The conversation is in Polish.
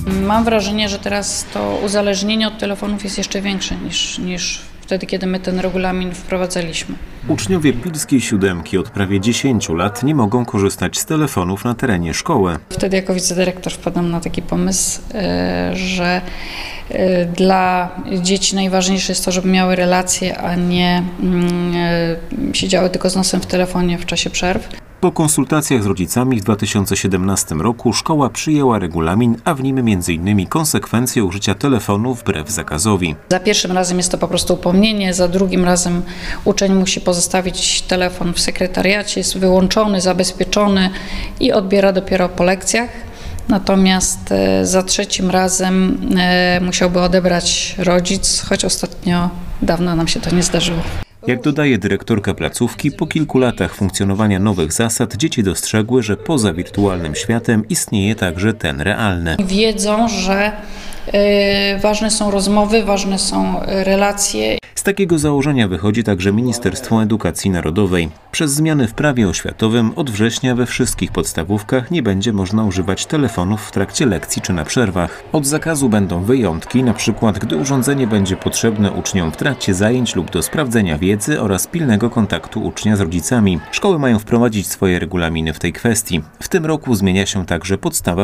Mam wrażenie, że teraz to uzależnienie od telefonów jest jeszcze większe niż wtedy, kiedy my ten regulamin wprowadzaliśmy. Uczniowie Pilskiej Siódemki od prawie 10 lat nie mogą korzystać z telefonów na terenie szkoły. Wtedy jako wicedyrektor wpadłam na taki pomysł, że dla dzieci najważniejsze jest to, żeby miały relacje, a nie siedziały tylko z nosem w telefonie w czasie przerw. Po konsultacjach z rodzicami w 2017 roku szkoła przyjęła regulamin, a w nim m.in. konsekwencje użycia telefonu wbrew zakazowi. Za pierwszym razem jest to po prostu upomnienie, za drugim razem uczeń musi pozostawić telefon w sekretariacie, jest wyłączony, zabezpieczony i odbiera dopiero po lekcjach. Natomiast za trzecim razem musiałby odebrać rodzic, choć ostatnio dawno nam się to nie zdarzyło. Jak dodaje dyrektorka placówki, po kilku latach funkcjonowania nowych zasad dzieci dostrzegły, że poza wirtualnym światem istnieje także ten realny. Wiedzą, że ważne są rozmowy, ważne są relacje. Z takiego założenia wychodzi także Ministerstwo Edukacji Narodowej. Przez zmiany w prawie oświatowym od września we wszystkich podstawówkach nie będzie można używać telefonów w trakcie lekcji czy na przerwach. Od zakazu będą wyjątki, np. gdy urządzenie będzie potrzebne uczniom w trakcie zajęć lub do sprawdzenia wiedzy oraz pilnego kontaktu ucznia z rodzicami. Szkoły mają wprowadzić swoje regulaminy w tej kwestii. W tym roku zmienia się także podstawa